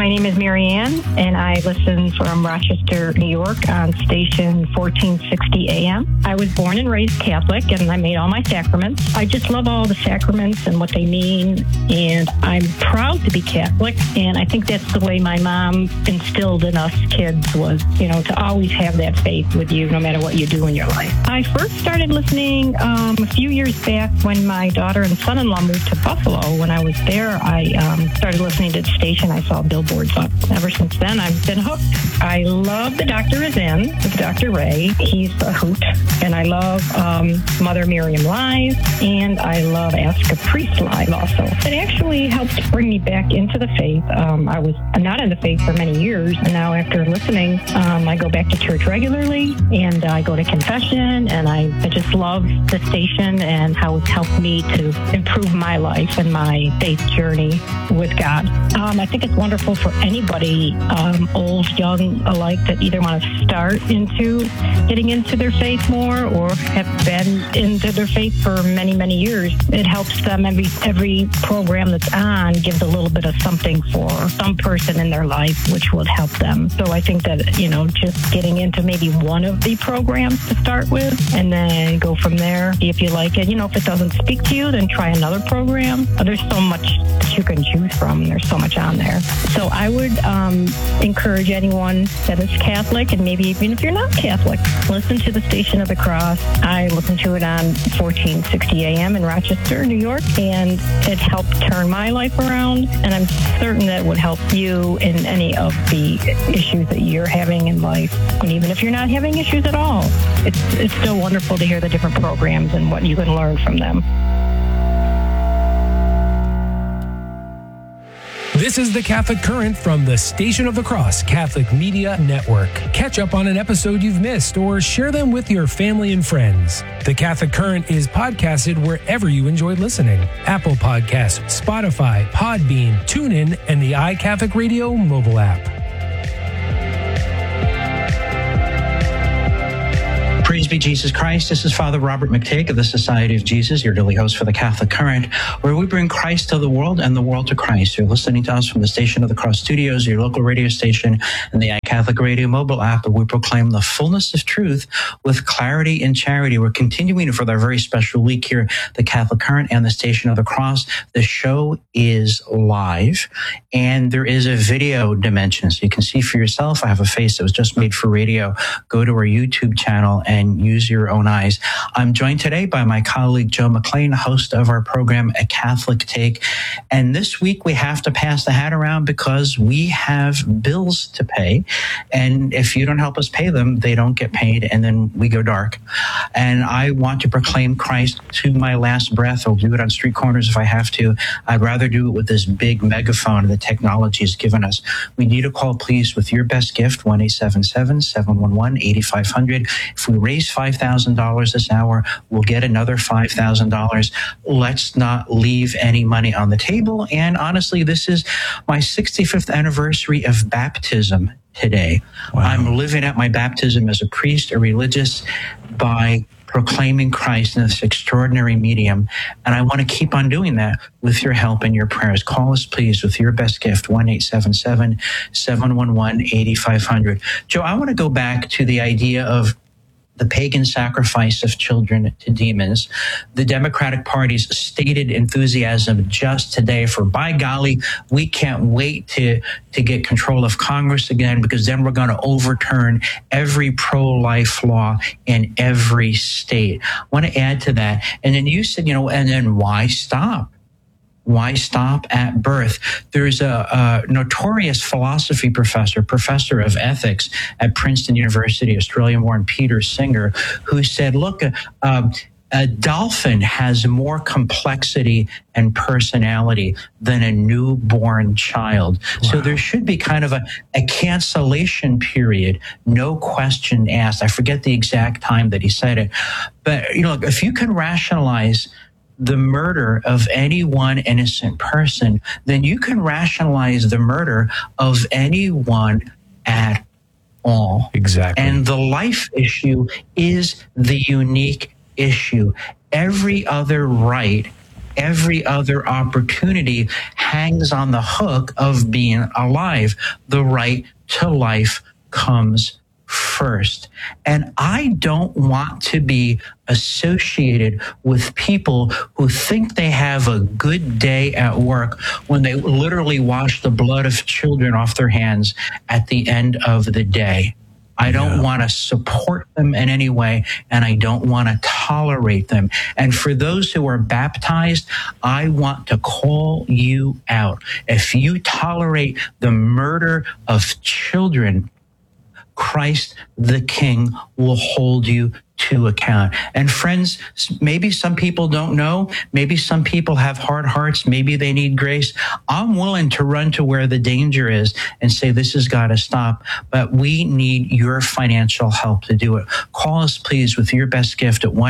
name is Mary Ann, and I listen from Rochester, New York on station 1460 AM. I was born and raised Catholic, and I made all my sacraments. I just love all the sacraments and what they mean, and I'm proud to be Catholic, and I think that's the way my mom instilled in us kids was, to always have that faith with you no matter what you do in your life. I first started listening a few years back when my daughter and son-in-law moved to Buffalo. When I was there, I started listening to the station. I saw billboards up. Ever since then, I've been hooked. I love The Doctor Is In with Dr. Ray. He's a hoot. And I love Mother Miriam Live, and I love Ask a Priest Live also. It actually helped bring me back into the faith. I was not in the faith for many years, and now after listening, I go back to church regularly, and I go to confession, and I just love the station and how it's helped me to improve my life and my faith journey with God. I think it's wonderful for anybody, old, young alike, that either want to start into getting into their faith more or have been into their faith for many, many years. It helps them. Every program that's on gives a little bit of something for some person in their life, which would help them. So I think that, just getting into maybe one of the programs to start with and then go from there, see if you like it. If it doesn't speak to you, then try another program. There's so much that you can choose from. There's so much on there. So I would encourage anyone that is Catholic, and maybe even if you're not Catholic, listen to the Station of the Cross. I listen to it on 1460 AM in Rochester, New York, and it helped turn my life around, and I'm certain that it would help you in any of the issues that you're having in life. And even if you're not having issues at all, it's still wonderful to hear the different programs and what you can learn from them. This is the Catholic Current from the Station of the Cross Catholic Media Network. Catch up on an episode you've missed or share them with your family and friends. The Catholic Current is podcasted wherever you enjoy listening. Apple Podcasts, Spotify, Podbean, TuneIn, and the iCatholic Radio mobile app. Praise be Jesus Christ. This is Father Robert McTighe of the Society of Jesus, your daily host for the Catholic Current, where we bring Christ to the world and the world to Christ. You're listening to us from the Station of the Cross Studios, your local radio station, and the iCatholic Radio mobile app, where we proclaim the fullness of truth with clarity and charity. We're continuing for our very special week here, the Catholic Current and the Station of the Cross. The show is live, and there is a video dimension, so you can see for yourself. I have a face that was just made for radio. Go to our YouTube channel and use your own eyes. I'm joined today by my colleague, Joe McLean, host of our program, A Catholic Take. And this week we have to pass the hat around because we have bills to pay. And if you don't help us pay them, they don't get paid, and then we go dark. And I want to proclaim Christ to my last breath. I'll do it on street corners if I have to. I'd rather do it with this big megaphone that technology has given us. We need a call, please, with your best gift, 1-877-711-8500. If we raise $5,000 this hour, we'll get another $5,000. Let's not leave any money on the table. And honestly, this is my 65th anniversary of baptism today. Wow. I'm living out my baptism as a priest, a religious, by proclaiming Christ in this extraordinary medium. And I want to keep on doing that with your help and your prayers. Call us, please, with your best gift, 1-877-711-8500. Joe, I want to go back to the idea of the pagan sacrifice of children to demons. The Democratic Party's stated enthusiasm just today for, by golly, we can't wait to get control of Congress again, because then we're going to overturn every pro-life law in every state. I want to add to that. And then you said, and then why stop? Why stop at birth? There's a notorious philosophy professor of ethics at Princeton University, Australian-born Peter Singer, who said, look, a dolphin has more complexity and personality than a newborn child. Wow. So there should be kind of a cancellation period, no question asked. I forget the exact time that he said it. But, if you can rationalize the murder of any one innocent person, then you can rationalize the murder of anyone at all. Exactly. And the life issue is the unique issue. Every other right every other opportunity hangs on the hook of being alive. The right to life comes first. And I don't want to be associated with people who think they have a good day at work when they literally wash the blood of children off their hands at the end of the day. I don't want to support them in any way, and I don't want to tolerate them. And for those who are baptized, I want to call you out. If you tolerate the murder of children, Christ the King will hold you to account. And friends, maybe some people don't know. Maybe some people have hard hearts. Maybe they need grace. I'm willing to run to where the danger is and say, this has got to stop. But we need your financial help to do it. Call us, please, with your best gift at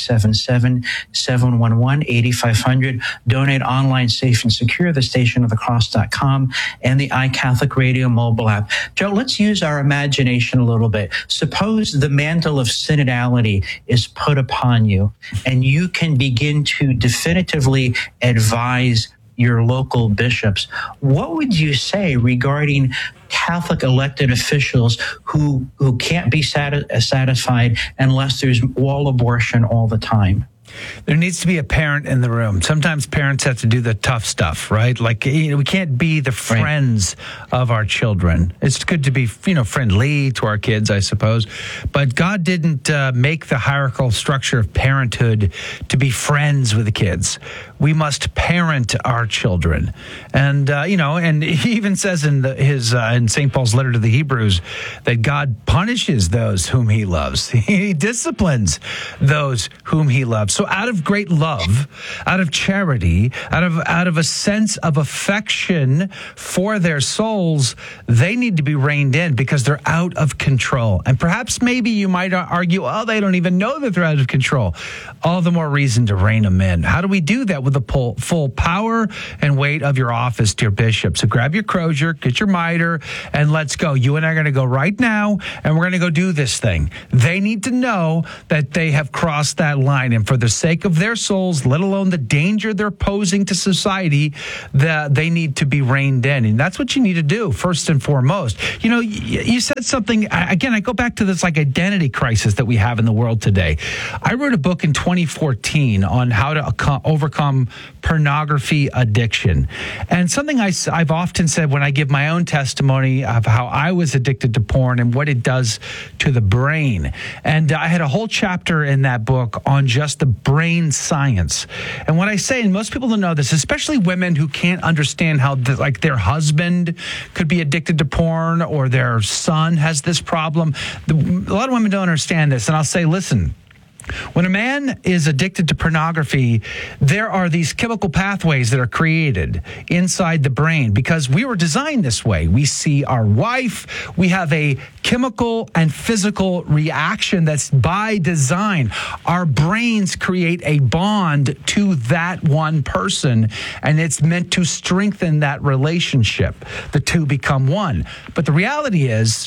1-877-711-8500. Donate online, safe and secure, thestationofthecross.com and the iCatholic Radio mobile app. Joe, let's use our imagination a little bit. Suppose the mantle of synodality is put upon you, and you can begin to definitively advise your local bishops. What would you say regarding Catholic elected officials who can't be satisfied unless there's all abortion all the time? There needs to be a parent in the room. Sometimes parents have to do the tough stuff, right? Like, we can't be the friends of our children. It's good to be, friendly to our kids, I suppose. But God didn't make the hierarchical structure of parenthood to be friends with the kids. We must parent our children. And, and he even says in in St. Paul's letter to the Hebrews that God punishes those whom he loves. He disciplines those whom he loves. So out of great love, out of charity, out of a sense of affection for their souls, they need to be reined in because they're out of control. And perhaps maybe you might argue, oh, they don't even know that they're out of control. All the more reason to rein them in. How do we do that? With the full power and weight of your office, dear bishop. So grab your crozier, get your mitre, and let's go. You and I are going to go right now, and we're going to go do this thing. They need to know that they have crossed that line, and for the sake of their souls, let alone the danger they're posing to society, that they need to be reined in. And that's what you need to do first and foremost. You said something, again, I go back to this identity crisis that we have in the world today. I wrote a book in 2014 on how to overcome pornography addiction. And something I've often said when I give my own testimony of how I was addicted to porn and what it does to the brain. And I had a whole chapter in that book on just the brain science. And what I say, and most people don't know this, especially women who can't understand how their husband could be addicted to porn or their son has this problem. A lot of women don't understand this. And I'll say, listen, when a man is addicted to pornography, there are these chemical pathways that are created inside the brain because we were designed this way. We see our wife, we have a chemical and physical reaction that's by design. Our brains create a bond to that one person, and it's meant to strengthen that relationship. The two become one. But the reality is,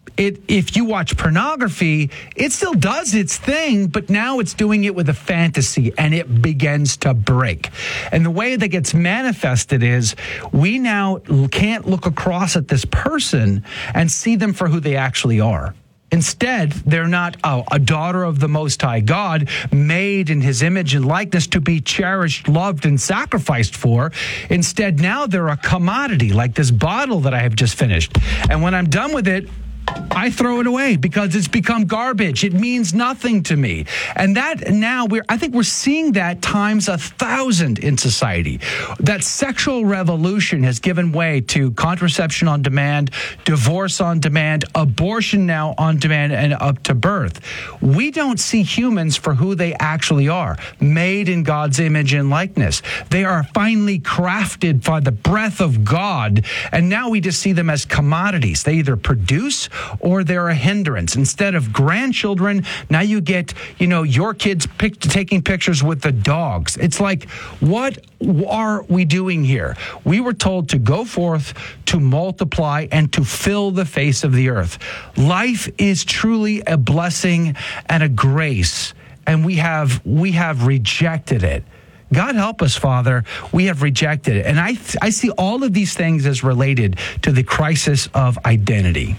if you watch pornography, it still does its thing, but now it's doing it with a fantasy, and it begins to break. And the way that gets manifested is we now can't look across at this person and see them for who they actually are. Instead, they're not a daughter of the Most High God, made in his image and likeness to be cherished, loved, and sacrificed for. Instead, now they're a commodity, like this bottle that I have just finished. And when I'm done with it, I throw it away because it's become garbage. It means nothing to me. And that now I think we're seeing that times 1,000 in society. That sexual revolution has given way to contraception on demand, divorce on demand, abortion now on demand, and up to birth. We don't see humans for who they actually are, made in God's image and likeness. They are finely crafted by the breath of God, and now we just see them as commodities. They either produce or they're a hindrance. Instead of grandchildren, now you get, your kids taking pictures with the dogs. It's like, what are we doing here? We were told to go forth, to multiply, and to fill the face of the earth. Life is truly a blessing and a grace, and we have rejected it. God help us, Father. We have rejected it. And I see all of these things as related to the crisis of identity.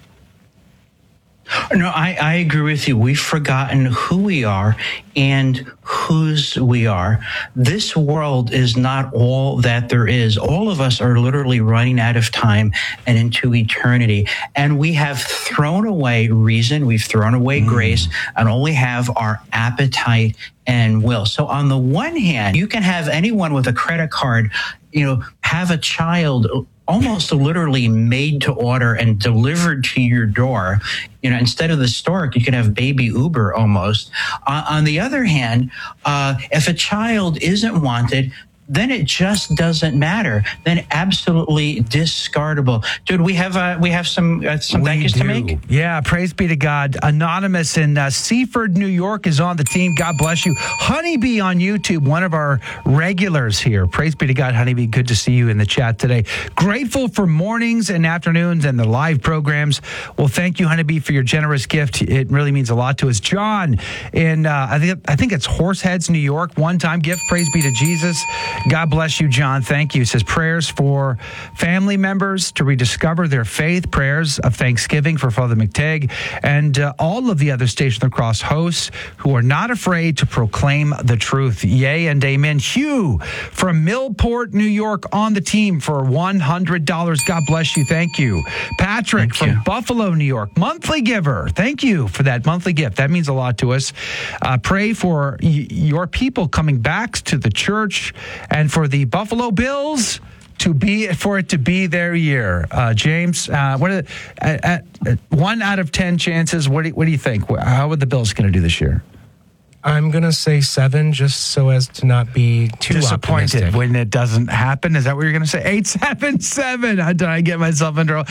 No, I agree with you. We've forgotten who we are and whose we are. This world is not all that there is. All of us are literally running out of time and into eternity. And we have thrown away reason, we've thrown away grace, and only have our appetite and will. So on the one hand, you can have anyone with a credit card, have a child almost literally made to order and delivered to your door. Instead of the stork, you could have baby Uber almost. On the other hand, if a child isn't wanted, then it just doesn't matter. Then absolutely discardable. Dude, we have some thank yous to make. Yeah, praise be to God. Anonymous in Seaford, New York is on the team. God bless you. Honeybee on YouTube, one of our regulars here. Praise be to God, Honeybee. Good to see you in the chat today. Grateful for mornings and afternoons and the live programs. Well, thank you, Honeybee, for your generous gift. It really means a lot to us. John in I think it's Horseheads, New York. One-time gift. Praise be to Jesus. God bless you, John. Thank you. It says prayers for family members to rediscover their faith, prayers of thanksgiving for Father McTagg and all of the other Station of the Cross hosts who are not afraid to proclaim the truth. Yay and amen. Hugh from Millport, New York on the team for $100. God bless you. Thank you. Patrick from Buffalo, New York, monthly giver. Thank you for that monthly gift. That means a lot to us. Pray for your people coming back to the church and for the Buffalo Bills to be their year. James, what are 1 out of 10 chances? What do you think? How are the Bills going to do this year? I'm going to say 7 just so as to not be too disappointed optimistic. when it doesn't happen. Is that what you're going to say? 877. Did I get myself in trouble?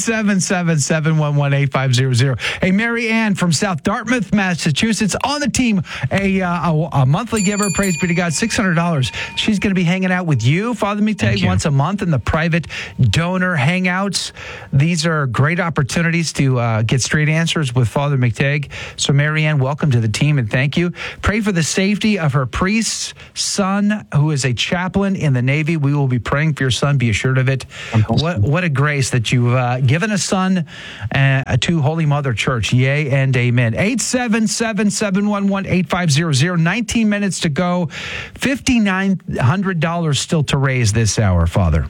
877-711-8500. Hey, Mary Ann from South Dartmouth, Massachusetts on the team. A monthly giver. Praise be to God. $600. She's going to be hanging out with you, Father McTagg, once a month in the private donor hangouts. These are great opportunities to get straight answers with Father McTagg. So, Mary Ann, welcome to the team and thank you. Pray for the safety of her priest's son, who is a chaplain in the Navy. We will be praying for your son. Be assured of it. What a grace that you've given a son to Holy Mother Church. Yay and amen. 877-711-8500. 19 minutes to go. $5,900 still to raise this hour, Father.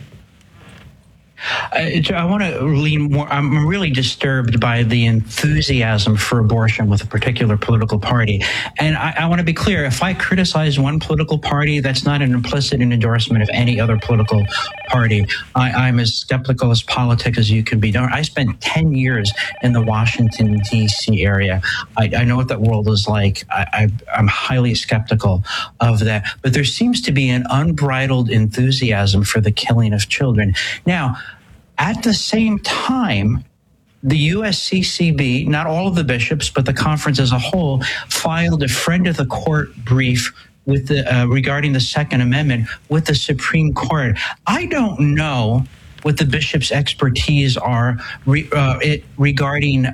I want to lean more. I'm really disturbed by the enthusiasm for abortion with a particular political party. And I want to be clear, if I criticize one political party, that's not an implicit endorsement of any other political party. I'm as skeptical as politics as you can be. I spent 10 years in the Washington, D.C. area. I know what that world is like. I'm highly skeptical of that. But there seems to be an unbridled enthusiasm for the killing of children. Now, at the same time, the USCCB, not all of the bishops, but the conference as a whole, filed a friend of the court brief with regarding the Second Amendment with the Supreme Court. I don't know what the bishop's expertise are regarding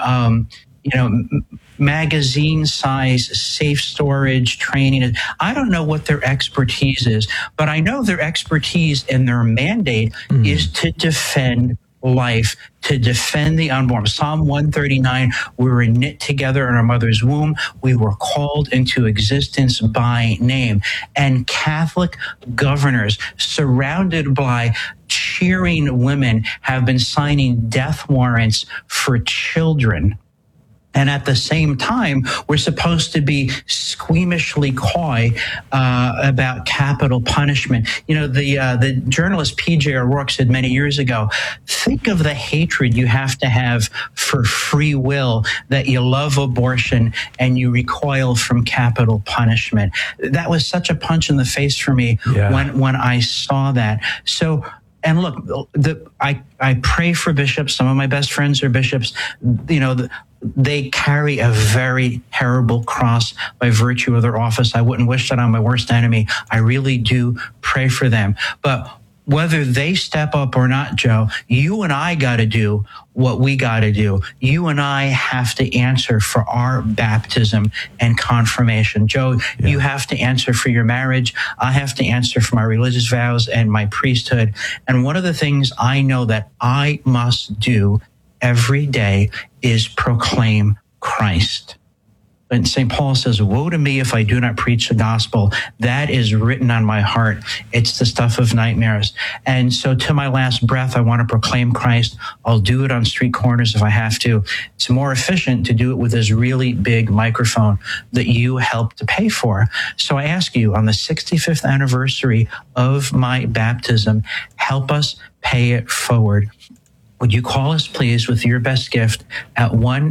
magazine size, safe storage, training. I don't know what their expertise is, but I know their expertise and their mandate is to defend life, to defend the unborn. Psalm 139, we were knit together in our mother's womb. We were called into existence by name. And Catholic governors, surrounded by cheering women, have been signing death warrants for children. And at the same time, we're supposed to be squeamishly coy about capital punishment. The journalist P.J. O'Rourke said many years ago, think of the hatred you have to have for free will, that you love abortion and you recoil from capital punishment. That was such a punch in the face for me when I saw that. So, and look, I pray for bishops. Some of my best friends are bishops. They carry a very terrible cross by virtue of their office. I wouldn't wish that on my worst enemy. I really do pray for them. But whether they step up or not, Joe, you and I got to do what we got to do. You and I have to answer for our baptism and confirmation. Joe, you have to answer for your marriage. I have to answer for my religious vows and my priesthood. And one of the things I know that I must do every day is proclaim Christ. And St. Paul says, woe to me if I do not preach the gospel. That is written on my heart. It's the stuff of nightmares. And so to my last breath, I want to proclaim Christ. I'll do it on street corners if I have to. It's more efficient to do it with this really big microphone that you helped to pay for. So I ask you, on the 65th anniversary of my baptism, help us pay it forward. Would you call us, please, with your best gift at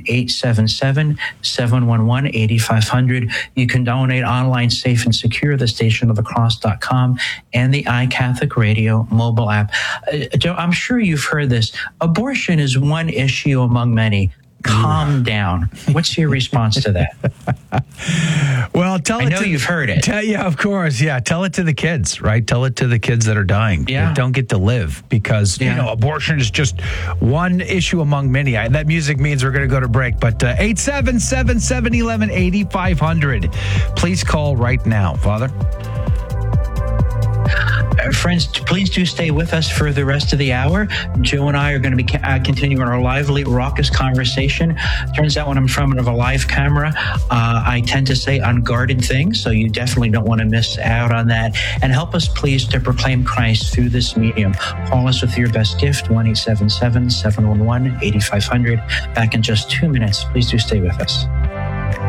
1-877-711-8500. You can donate online, safe and secure, thestationofthecross.com and the iCatholic Radio mobile app. Joe, I'm sure you've heard this. Abortion is one issue among many. Calm down. What's your response to that? Well, I know you've heard it. Yeah, of course. Yeah, tell it to the kids, right? Tell it to the kids that are dying. Yeah. That don't get to live because, abortion is just one issue among many. That music means we're going to go to break, but 877-711-8500. Please call right now, Father. Friends, please do stay with us for the rest of the hour. Joe and I are going to be continuing our lively, raucous conversation. Turns out when I'm in front of a live camera, I tend to say unguarded things, so you definitely don't want to miss out on that. And help us, please, to proclaim Christ through this medium. Call us with your best gift, 1-877-711-8500. Back in just 2 minutes. Please do stay with us.